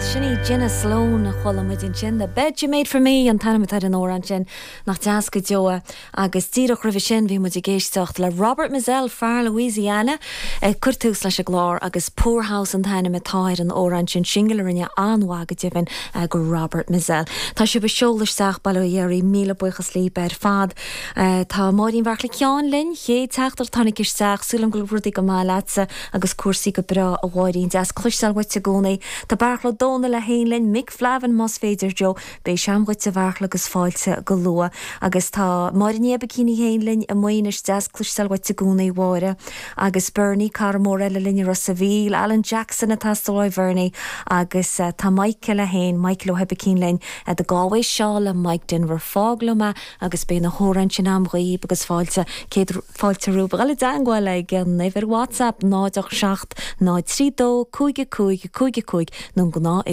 Shinny Jenna Sloan a cholamid in sin the bed you made for me an tanna mit an óran sin nach deasca joa agus tíoch rih sin bhí muid géisteach le Robert Mizell fear Louisiana curtús leis a glár agus Poorhouse an tanna mit táir an óran sin single rinne anhaga divin go Robert Mizell. Tá si be seolais seach bailú dhéirí míle buchas lí ber fad tá máirín bharcla ceán linn ché teachtar tanna cis seach súlam go rudí go má leatsa agus cuasaí go bra a bháirín deas cluisteil wit a gúnaí tá barchla dóna le héinlinn Mick Flavin mas féidir jo bei seamhaid a bharchla agus fáilte go lua agus tá mairní bikini héinlinn a muoinis deas cluisteil wit a gúnaí mhóra agus Bernie Carmore le linne Rossaville Alan Jackson a tastalói Vernie agus tá Michael a héin Michael o hebicínlinn de Galway Shaw le Mike Denver fáglama agus bé na hóran sin amghí agus fáilte fáilte rúb alle dangwa le gan never WhatsApp 987 932 cúige cúige cúige cúig nó gná